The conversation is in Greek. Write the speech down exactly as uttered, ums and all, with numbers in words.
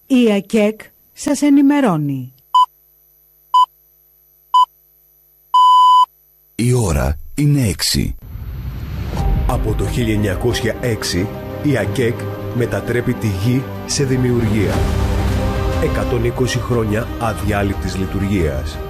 Η ΑΚΕΚ σας ενημερώνει. Η ώρα είναι έξι. Από το χίλια εννιακόσια έξι η ΑΚΕΚ μετατρέπει τη γη σε δημιουργία. εκατόν είκοσι χρόνια αδιάλειπτης λειτουργίας.